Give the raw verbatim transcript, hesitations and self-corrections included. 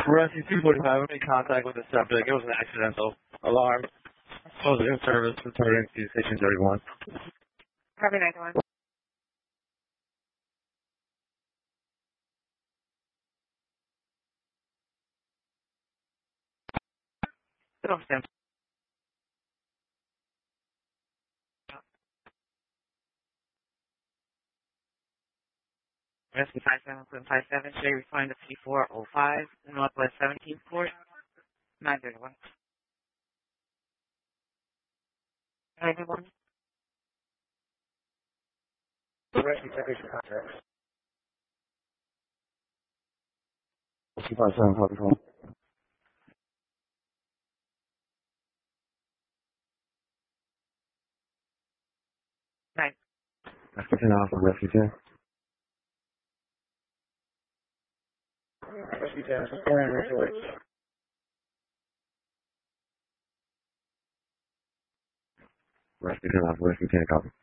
Rescue two forty-five, we made contact with the subject. It was an accidental alarm. Closing in service, returning to station thirty-one. Copy nine one. Rescue five seven seven five seven, should you respond to P four oh five, Northwest seventeenth Court, nine thirty-one. nine thirty-one. Rescue technician contact. Rescue five seven copy phone. Nine. Rescue ten Alpha, Rescue ten. Rescue ten, Rescue ten Alpha, Rescue ten copy.